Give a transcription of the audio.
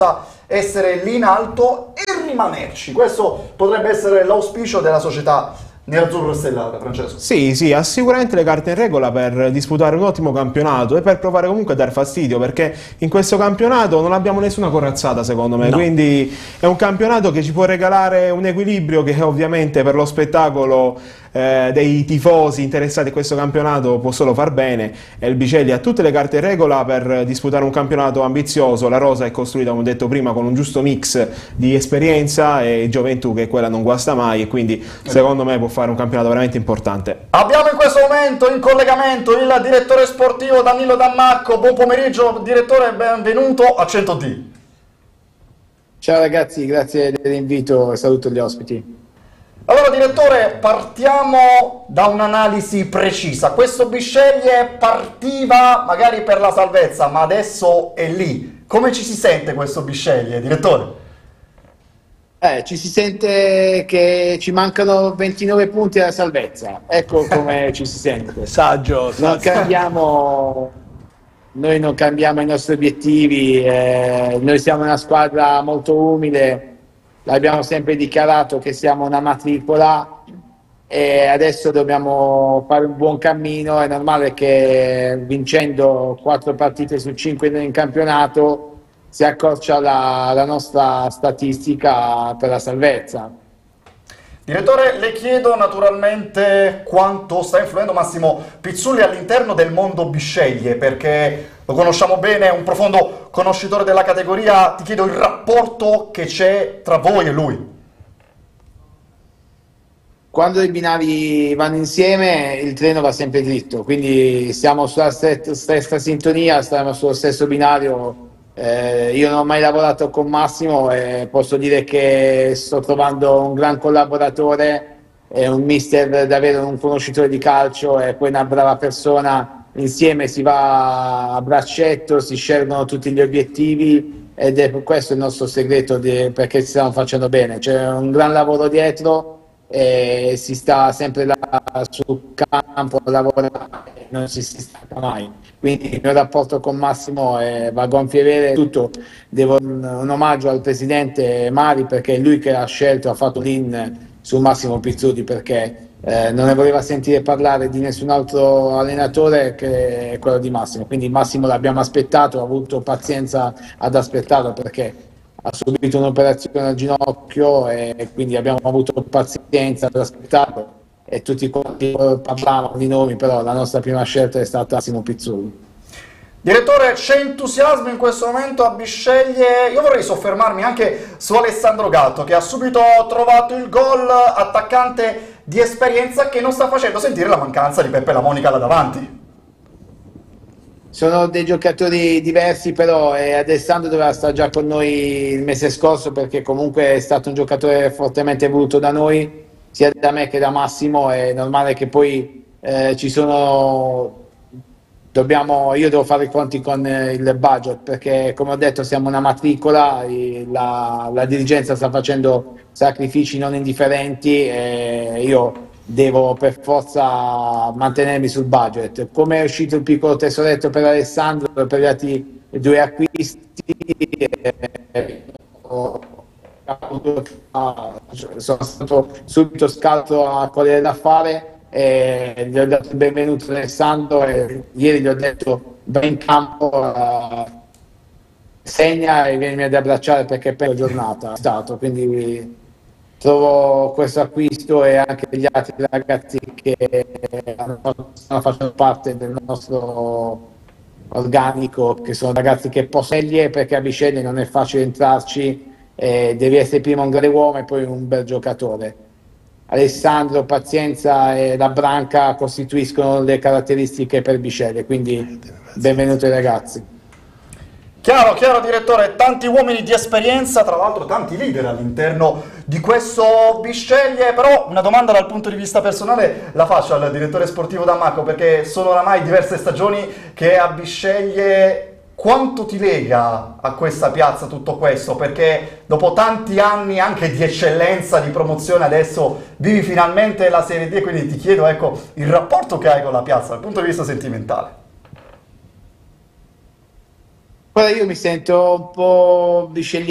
essere lì in alto e rimanerci. Questo potrebbe essere l'auspicio della società nerazzurro stellata, Francesco. Sì, ha sicuramente le carte in regola per disputare un ottimo campionato e per provare comunque a dar fastidio, perché in questo campionato non abbiamo nessuna corazzata, secondo me, quindi è un campionato che ci può regalare un equilibrio che ovviamente per lo spettacolo dei tifosi interessati a questo campionato può solo far bene, e il Biceglie ha tutte le carte in regola per disputare un campionato ambizioso. La rosa è costruita, come ho detto prima, con un giusto mix di esperienza e gioventù, che quella non guasta mai, e quindi secondo me può fare un campionato veramente importante. Abbiamo in questo momento in collegamento il direttore sportivo Danilo Dammacco. Buon pomeriggio direttore, benvenuto a 100D. Ciao ragazzi, grazie dell'invito e saluto gli ospiti. Allora direttore, partiamo da un'analisi precisa. Questo Bisceglie partiva magari per la salvezza, ma adesso è lì. Come ci si sente questo Bisceglie, direttore? Ci si sente che ci mancano 29 punti alla salvezza. Ecco come ci si sente. Saggio. Noi non cambiamo i nostri obiettivi, noi siamo una squadra molto umile. L'abbiamo sempre dichiarato che siamo una matricola e adesso dobbiamo fare un buon cammino. È normale che vincendo 4 partite su 5 in campionato si accorcia la nostra statistica per la salvezza. Direttore, le chiedo naturalmente quanto sta influendo Massimo Pizzulli all'interno del mondo Bisceglie, perché lo conosciamo bene, è un profondo conoscitore della categoria. Ti chiedo il rapporto che c'è tra voi e lui. Quando i binari vanno insieme il treno va sempre dritto, quindi siamo sulla stessa sintonia, stiamo sullo stesso binario. Io non ho mai lavorato con Massimo e posso dire che sto trovando un gran collaboratore, un mister davvero un conoscitore di calcio e poi una brava persona. Insieme si va a braccetto, si scelgono tutti gli obiettivi ed è questo il nostro segreto perché ci stiamo facendo bene. C'è un gran lavoro dietro e si sta sempre là sul campo a lavorare, non si stanca mai. Quindi il mio rapporto con Massimo va a gonfie vele. Tutto devo un omaggio al presidente Mari, perché è lui che ha scelto, ha fatto l'in su Massimo Pizzulli, perché non ne voleva sentire parlare di nessun altro allenatore che quello di Massimo. Quindi Massimo l'abbiamo aspettato, ha avuto pazienza ad aspettarlo perché ha subito un'operazione al ginocchio e quindi abbiamo avuto pazienza ad aspettarlo. E tutti quanti parlavano di nomi, però la nostra prima scelta è stata Massimo Pizzulli. Direttore, c'è entusiasmo in questo momento a Bisceglie. Io vorrei soffermarmi anche su Alessandro Gatto, che ha subito trovato il gol, attaccante di esperienza che non sta facendo sentire la mancanza di Peppe La Monica là davanti. Sono dei giocatori diversi, però Alessandro doveva stare già con noi il mese scorso, perché comunque è stato un giocatore fortemente voluto da noi, sia da me che da Massimo. È normale che poi io devo fare i conti con il budget, perché come ho detto siamo una matricola, la dirigenza sta facendo sacrifici non indifferenti e io devo per forza mantenermi sul budget. Come è uscito il piccolo tesoretto per Alessandro, per gli altri 2 acquisti, sono stato subito scalzo a quale da fare e gli ho dato il benvenuto a Alessandro e ieri gli ho detto vai in campo, segna e vieni ad abbracciare perché per la giornata è stato. Quindi trovo questo acquisto e anche gli altri ragazzi che stanno facendo parte del nostro organico, che sono ragazzi che possono scegliere, perché a Bisceglie non è facile entrarci, devi essere prima un grande uomo e poi un bel giocatore. Alessandro, pazienza e la Branca costituiscono le caratteristiche per Bisceglie, quindi benvenuti ai ragazzi. Chiaro, direttore, tanti uomini di esperienza, tra l'altro tanti leader all'interno di questo Bisceglie. Però una domanda dal punto di vista personale la faccio al direttore sportivo Dammacco, perché sono oramai diverse stagioni che a Bisceglie. Quanto ti lega a questa piazza tutto questo? Perché dopo tanti anni anche di eccellenza, di promozione, adesso vivi finalmente la Serie D, quindi ti chiedo, ecco, il rapporto che hai con la piazza dal punto di vista sentimentale. Guarda, io mi sento un po' biscegliato